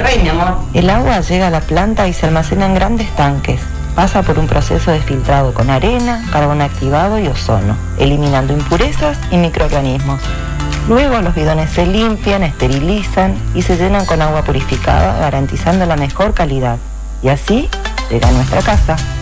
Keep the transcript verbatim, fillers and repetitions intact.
rey, mi amor. El agua llega a la planta y se almacena en grandes tanques. Pasa por un proceso de filtrado con arena, carbón activado y ozono, eliminando impurezas y microorganismos. Luego los bidones se limpian, esterilizan y se llenan con agua purificada, garantizando la mejor calidad. Y así llega a nuestra casa.